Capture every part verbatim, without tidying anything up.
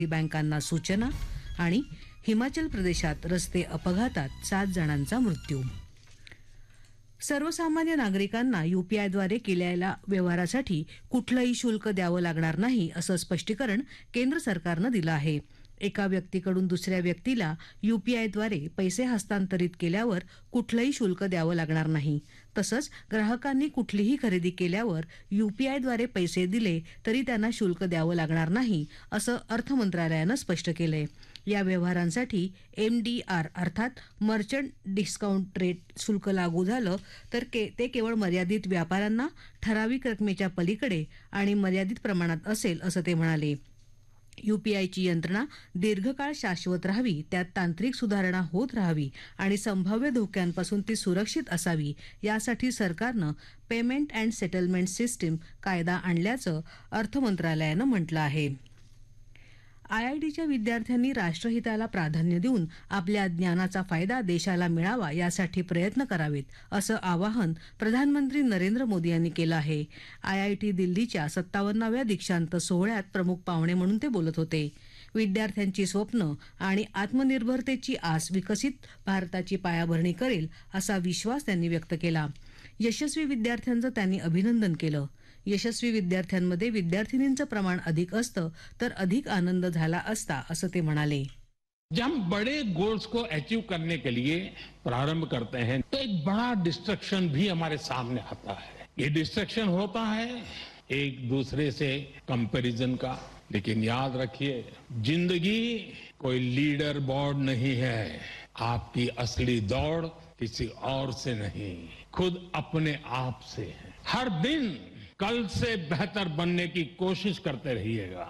बँकांना सूचना. आणि हिमाचल प्रदेशात रस्ते अपघातात सात जणांचा मृत्यू. सर्वसामान्य नागरिकांना यूपीआयद्वारे केलेल्या व्यवहारासाठी कुठलंही शुल्क द्यावं लागणार नाही असं स्पष्टीकरण केंद्र सरकारनं दिलं आहे. एका व्यक्तीकडून दुसऱ्या व्यक्तीला यूपीआयद्वारे पैसे हस्तांतरित केल्यावर कुठलंही शुल्क द्यावं लागणार नाही. तसंच ग्राहकांनी कुठलीही खरेदी केल्यावर यूपीआयद्वारे पैसे दिले तरी त्यांना शुल्क द्यावं लागणार नाही असं अर्थ मंत्रालयानं स्पष्ट केलंय. या व्यवहारांसाठी एमडीआर अर्थात मर्चंट डिस्काउंट रेट शुल्क लागू झालं तर के ते केवळ मर्यादित व्यापाऱ्यांना, ठराविक रकमेच्या पलीकडे आणि मर्यादित प्रमाणात असेल असं ते म्हणाले. यूपीआयची यंत्रणा दीर्घकाळ शाश्वत राहावी, त्यात तांत्रिक सुधारणा होत राहावी आणि संभाव्य धोक्यांपासून ती सुरक्षित असावी यासाठी सरकारनं पेमेंट अँड सेटलमेंट सिस्टीम कायदा आणल्याचं अर्थ मंत्रालयानं म्हटलं आहे. आयआयटीच्या विद्यार्थ्यांनी राष्ट्रहिताला प्राधान्य देऊन आपल्या ज्ञानाचा फायदा देशाला मिळावा यासाठी प्रयत्न करावेत असं आवाहन प्रधानमंत्री नरेंद्र मोदी यांनी केलं आहे. आयआयटी दिल्लीच्या सत्तावन्नाव्या दीक्षांत सोहळ्यात प्रमुख पाहुणे म्हणून ते बोलत होते. विद्यार्थ्यांची स्वप्न आणि आत्मनिर्भरतेची आस विकसित भारताची पायाभरणी करेल असा विश्वास त्यांनी व्यक्त केला. यशस्वी विद्यार्थ्यांचं त्यांनी अभिनंदन केलं. यशस्वी विद्यार्थ्यांमध्ये विद्यार्थिनींचं प्रमाण अधिक असतं तर अधिक आनंद झाला असता असं ते म्हणाले. जब हम बड़े गोल्स को अचीव करने के लिए प्रारंभ करते हैं तो एक बड़ा डिस्ट्रक्शन भी हमारे सामने आता है. ये डिस्ट्रक्शन होता है एक दूसरे से कंपैरिजन का. लेकिन याद रखिए, जिंदगी कोई लीडर बोर्ड नहीं है. आपकी असली दौड़ किसी और से नहीं, खुद अपने आप से है. हर दिन कल से बेहतर बनने की कोशिश करते रहिएगा.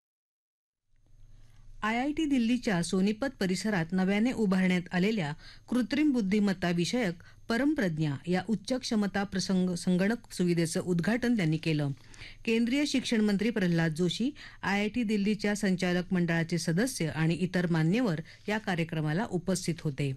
आयआयटी दिल्लीच्या सोनीपत परिसरात नव्याने उभारण्यात आलेल्या कृत्रिम बुद्धिमत्ता विषयक परमप्रज्ञा या उच्च क्षमता प्रसंग संगणक सुविधेचं उद्घाटन त्यांनी केलं. केंद्रीय शिक्षण मंत्री प्रल्हाद जोशी, आयआयटी दिल्लीच्या संचालक मंडळाचे सदस्य आणि इतर मान्यवर या कार्यक्रमाला उपस्थित होते.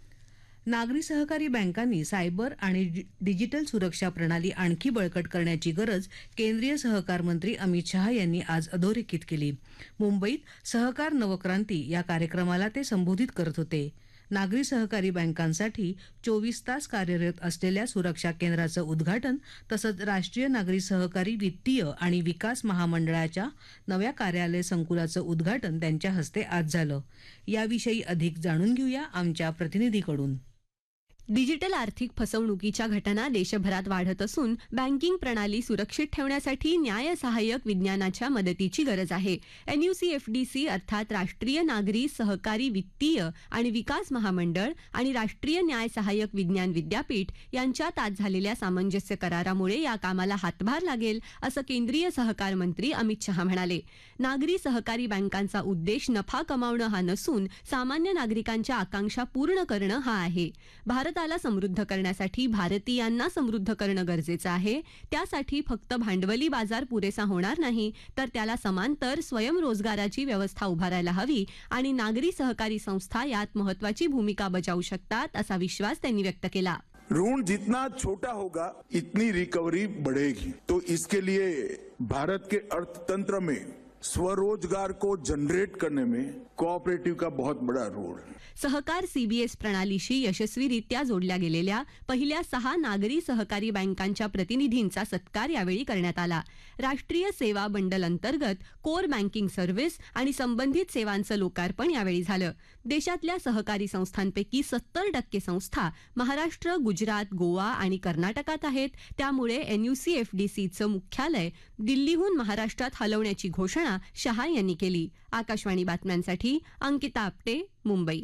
नागरी सहकारी बँकांनी सायबर आणि डिजिटल सुरक्षा प्रणाली आणखी बळकट करण्याची गरज केंद्रीय सहकार मंत्री अमित शहा यांनी आज अधोरेखित केली. मुंबईत सहकार नवक्रांती या कार्यक्रमाला ते संबोधित करत होते. नागरी सहकारी बँकांसाठी चोवीस तास कार्यरत असलेल्या सुरक्षा केंद्राचं उद्घाटन तसंच राष्ट्रीय नागरी सहकारी वित्तीय आणि विकास महामंडळाच्या नव्या कार्यालय संकुलाचं उद्घाटन त्यांच्या हस्ते आज झालं. याविषयी अधिक जाणून घेऊया आमच्या प्रतिनिधीकडून. डिजिटल आर्थिक फसवणुकीच्या घटना देशभरात वाढत असून बँकिंग प्रणाली सुरक्षित ठेवण्यासाठी न्याय सहाय्यक विज्ञानाच्या मदतीची गरज आहे. एनयूसीएफडीसी अर्थात राष्ट्रीय नागरी सहकारी वित्तीय आणि विकास महामंडळ आणि राष्ट्रीय न्याय सहाय्यक विज्ञान विद्यापीठ यांच्यात आज झालेल्या सामंजस्य करारामुळे या कामाला हातभार लागेल असं केंद्रीय सहकार मंत्री अमित शहा म्हणाले. नागरी सहकारी बँकांचा उद्देश नफा कमावणं हा नसून सामान्य नागरिकांच्या आकांक्षा पूर्ण करणं हा आहे. भारताला समृद्ध करण्यासाठी भारतीयांना समृद्ध करणं गरजेचं आहे. त्यासाठी फक्त भांडवली बाजार पुरेसा होणार नाही तर त्याला समांतर स्वयंरोजगाराची व्यवस्था उभारायला हवी आणि नागरी सहकारी संस्था यात महत्वाची भूमिका बजावू शकतात असा विश्वास त्यांनी व्यक्त केला. ऋण जितना छोटा होगा इतनी रिकवरी बढ़ेगी. तो इसके लिए भारत के अर्थतंत्र में स्वरोजगार को जनरेट करने में कोऑपरेटिव का बहुत बड़ा रोल है. सहकार सीबीएस प्रणालीशी यशस्वीरित्या जोडल्या गेलेल्या पहिल्या सहा नागरी सहकारी बँकांच्या प्रतिनिधींचा सत्कार यावेळी करण्यात आला. राष्ट्रीय सेवा बंडल अंतर्गत कोर बँकिंग सर्व्हिस आणि संबंधित सेवांचं लोकार्पण यावेळी झालं. देशातल्या सहकारी संस्थांपैकी सत्तर टक्के संस्था महाराष्ट्र, गुजरात, गोवा आणि कर्नाटकात आहेत. त्यामुळे एनयूसीएफडीसीचं मुख्यालय दिल्लीहून महाराष्ट्रात हलवण्याची घोषणा शहा यांनी केली. आकाशवाणी बातम्यांसाठी अंकिता आपटे, मुंबई.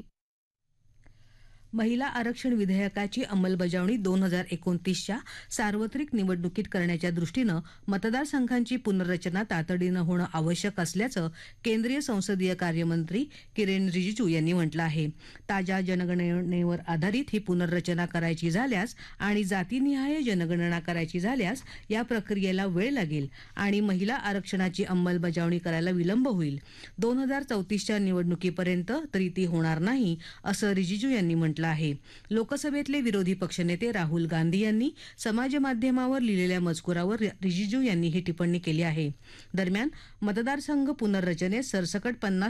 महिला आरक्षण विधेयकाची अंमलबजावणी दोन हजार एकोणतीसच्या सार्वत्रिक निवडणुकीत करण्याच्या दृष्टीनं मतदारसंघांची पुनर्रचना तातडीनं होणं आवश्यक असल्याचं केंद्रीय संसदीय कार्यमंत्री किरेन रिजिजू यांनी म्हटलं आहे. ताज्या जनगणनेवर आधारित ही पुनर्रचना करायची झाल्यास आणि जातीनिहाय जनगणना करायची झाल्यास या प्रक्रियेला वेळ लागेल आणि महिला आरक्षणाची अंमलबजावणी करायला विलंब होईल. दोन हजार चौतीसच्या निवडणुकीपर्यंत तरी ती होणार नाही असं रिजिजू यांनी म्हटलं म्हटलं आहे. लोकसभेतले विरोधी पक्षनेते राहुल गांधी यांनी समाज माध्यमावर लिहिलेल्या मजकुरावर रिजिजू यांनी ही टिप्पणी केली आहे. दरम्यान मतदारसंघ पुनर्रचनेत सरसकट पन्नास